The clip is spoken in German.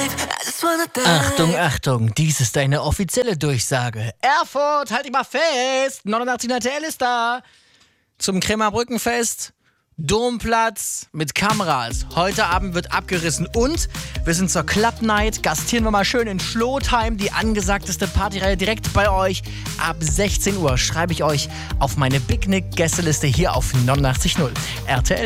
Achtung, Achtung, dies ist eine offizielle Durchsage. Erfurt, halt dich mal fest, 89 RTL ist da. Zum Krämerbrückenfest, Domplatz mit Kameras. Heute Abend wird abgerissen und wir sind zur Club Night. Gastieren wir mal schön in Schlotheim, die angesagteste Partyreihe direkt bei euch. Ab 16 Uhr schreibe ich euch auf meine Picknick-Gästeliste hier auf 89.0 RTL.